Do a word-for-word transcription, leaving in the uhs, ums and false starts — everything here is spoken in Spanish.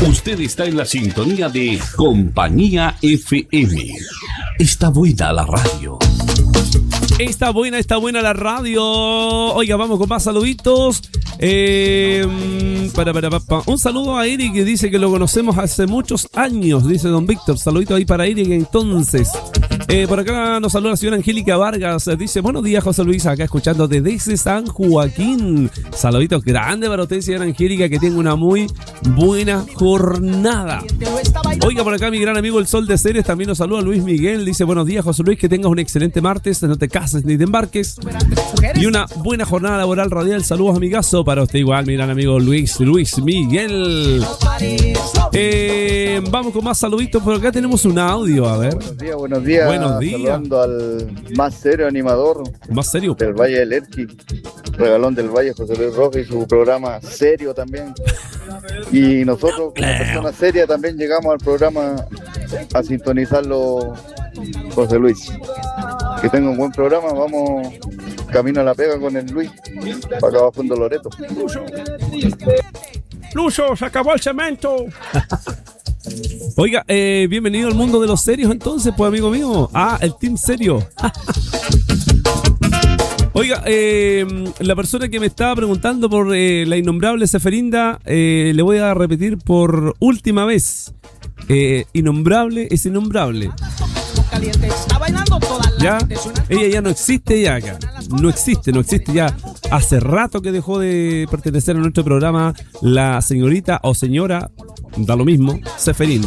Usted está en la sintonía de Compañía F M. Está buena la radio. Está buena, está buena la radio. Oiga, vamos con más saluditos. Eh, para, para, para, para. Un saludo a Eric que dice que lo conocemos hace muchos años, dice don Víctor. Saludito ahí para Eric entonces. Eh, por acá nos saluda la señora Angélica Vargas. Dice, buenos días, José Luis, acá escuchando desde San Joaquín. Saluditos grandes para usted, señora Angélica, que tenga una muy buena jornada. Oiga, por acá mi gran amigo El Sol de Ceres también nos saluda Luis Miguel. Dice, buenos días, José Luis, que tengas un excelente martes, no te cases ni te embarques. Y una buena jornada laboral radial. Saludos, amigazo, para usted igual, mi gran amigo Luis, Luis Miguel. Eh, vamos con más saluditos, por acá tenemos un audio, a ver. Buenos días, buenos días. Buenos días. Saludando al más serio animador. ¿Más serio? Del Valle del Elqui. Regalón del Valle, José Luis Rojas, y su programa serio también. Y nosotros, como personas serias, también llegamos al programa a sintonizarlo, José Luis. Que tenga un buen programa, vamos camino a la pega con el Luis, para acá abajo en Loreto. Lucho, se acabó el cemento. Oiga, eh, bienvenido al mundo de los serios entonces, pues amigo mío. Ah, el team serio. Oiga, eh, la persona que me estaba preguntando por eh, la innombrable Seferinda, eh, le voy a repetir por última vez. Eh, innombrable es innombrable. Ya, ella ya no existe ya acá. No existe, no existe ya. Hace rato que dejó de pertenecer a nuestro programa la señorita o señora, da lo mismo, Seferinda.